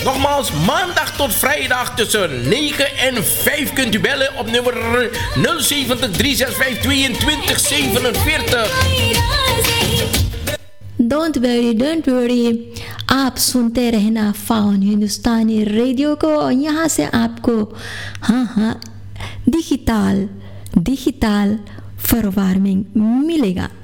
Nogmaals, maandag tot vrijdag tussen 9 en 5 kunt u bellen op nummer 070 365 22 47. Don't worry. आप सुनते रहना faun हिंदुस्तानी radio को और यहाँ से आपको हाँ डिजिटल फॉरवार्मिंग मिलेगा.